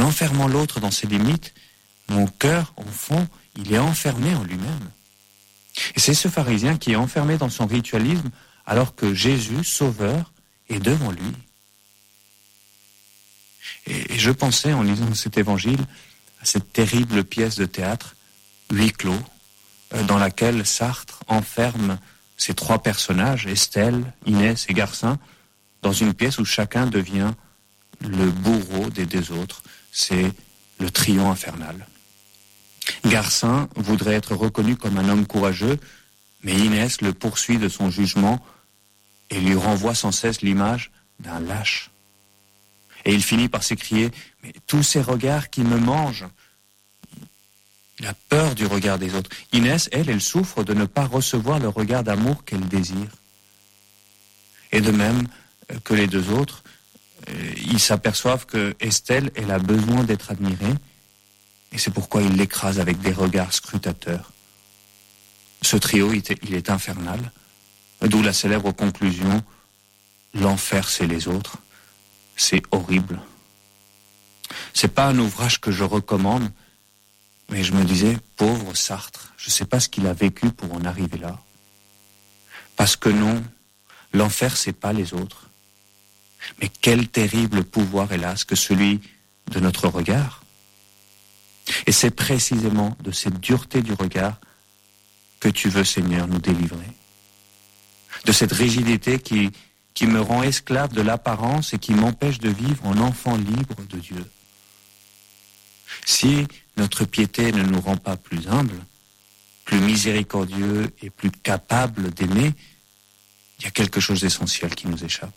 enfermant l'autre dans ses limites, mon cœur, au fond, il est enfermé en lui-même. Et c'est ce pharisien qui est enfermé dans son ritualisme alors que Jésus, Sauveur, est devant lui. Et je pensais, en lisant cet évangile, à cette terrible pièce de théâtre, Huis clos, dans laquelle Sartre enferme ces trois personnages, Estelle, Inès et Garcin, dans une pièce où chacun devient le bourreau des deux autres. C'est le trio infernal. Garcin voudrait être reconnu comme un homme courageux, mais Inès le poursuit de son jugement et lui renvoie sans cesse l'image d'un lâche. Et il finit par s'écrier « Mais tous ces regards qui me mangent !» Il a peur du regard des autres. Inès, elle souffre de ne pas recevoir le regard d'amour qu'elle désire. Et de même que les deux autres, ils s'aperçoivent que Estelle, elle a besoin d'être admirée, et c'est pourquoi ils l'écrasent avec des regards scrutateurs. Ce trio, il est infernal, d'où la célèbre conclusion « L'enfer, c'est les autres ». C'est horrible. C'est pas un ouvrage que je recommande, mais je me disais, pauvre Sartre, je sais pas ce qu'il a vécu pour en arriver là. Parce que non, l'enfer, c'est pas les autres. Mais quel terrible pouvoir, hélas, que celui de notre regard. Et c'est précisément de cette dureté du regard que tu veux, Seigneur, nous délivrer. De cette rigidité qui me rend esclave de l'apparence et qui m'empêche de vivre en enfant libre de Dieu. Si notre piété ne nous rend pas plus humbles, plus miséricordieux et plus capables d'aimer, il y a quelque chose d'essentiel qui nous échappe.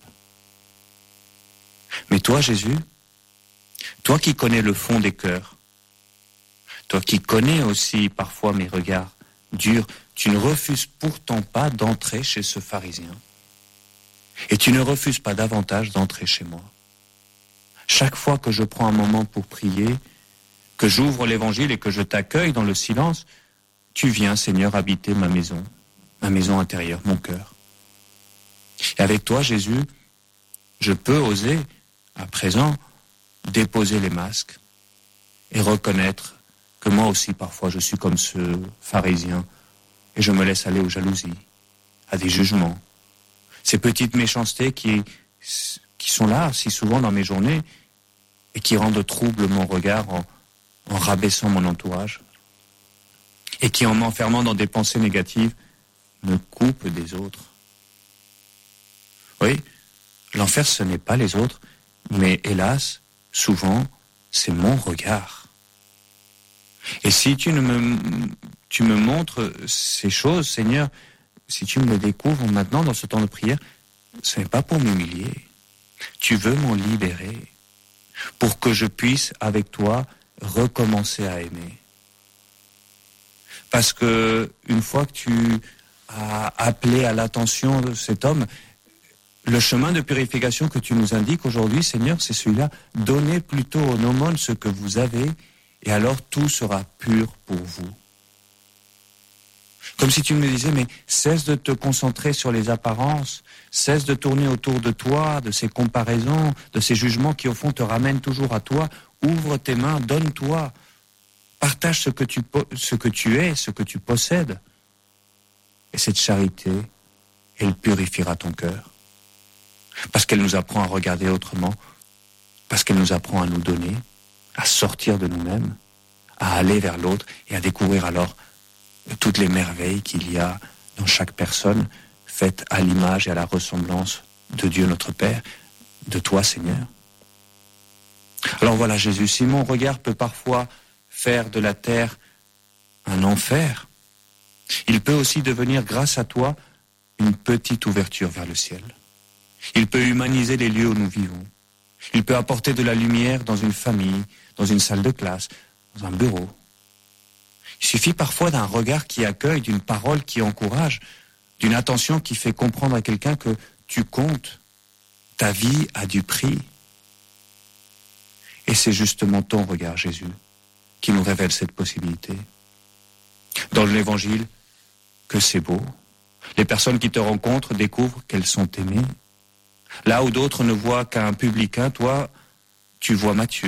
Mais toi, Jésus, toi qui connais le fond des cœurs, toi qui connais aussi parfois mes regards durs, tu ne refuses pourtant pas d'entrer chez ce pharisien. Et tu ne refuses pas davantage d'entrer chez moi. Chaque fois que je prends un moment pour prier, que j'ouvre l'évangile et que je t'accueille dans le silence, tu viens, Seigneur, habiter ma maison intérieure, mon cœur. Et avec toi, Jésus, je peux oser, à présent, déposer les masques et reconnaître que moi aussi, parfois, je suis comme ce pharisien et je me laisse aller aux jalousies, à des jugements. Ces petites méchancetés qui sont là si souvent dans mes journées et qui rendent trouble mon regard en rabaissant mon entourage et qui, en m'enfermant dans des pensées négatives, me coupent des autres. Oui, l'enfer, ce n'est pas les autres, mais hélas, souvent, c'est mon regard. Et si tu me montres ces choses, Seigneur, si tu me les découvres maintenant dans ce temps de prière, ce n'est pas pour m'humilier. Tu veux m'en libérer pour que je puisse, avec toi, recommencer à aimer. Parce que une fois que tu as appelé à l'attention de cet homme, le chemin de purification que tu nous indiques aujourd'hui, Seigneur, c'est celui-là. Donnez plutôt aux aumônes ce que vous avez, et alors tout sera pur pour vous. Comme si tu me disais, mais cesse de te concentrer sur les apparences, cesse de tourner autour de toi, de ces comparaisons, de ces jugements qui au fond te ramènent toujours à toi. Ouvre tes mains, donne-toi, partage ce que tu es, ce que tu possèdes. Et cette charité, elle purifiera ton cœur. Parce qu'elle nous apprend à regarder autrement, parce qu'elle nous apprend à nous donner, à sortir de nous-mêmes, à aller vers l'autre et à découvrir alors toutes les merveilles qu'il y a dans chaque personne, faites à l'image et à la ressemblance de Dieu notre Père, de toi, Seigneur. Alors voilà, Jésus, si mon regard peut parfois faire de la terre un enfer, il peut aussi devenir, grâce à toi, une petite ouverture vers le ciel. Il peut humaniser les lieux où nous vivons. Il peut apporter de la lumière dans une famille, dans une salle de classe, dans un bureau. Il suffit parfois d'un regard qui accueille, d'une parole qui encourage, d'une attention qui fait comprendre à quelqu'un que tu comptes, ta vie a du prix. Et c'est justement ton regard, Jésus, qui nous révèle cette possibilité. Dans l'Évangile, que c'est beau. Les personnes qui te rencontrent découvrent qu'elles sont aimées. Là où d'autres ne voient qu'un publicain, toi, tu vois Matthieu.